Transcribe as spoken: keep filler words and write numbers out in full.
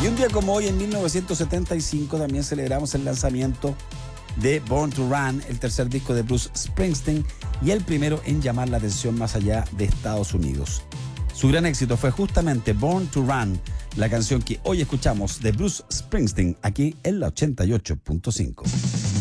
Y un día como hoy, en mil novecientos setenta y cinco, también celebramos el lanzamiento de Born to Run, el tercer disco de Bruce Springsteen y el primero en llamar la atención más allá de Estados Unidos. Su gran éxito fue justamente Born to Run, la canción que hoy escuchamos de Bruce Springsteen aquí en la ochenta y ocho punto cinco.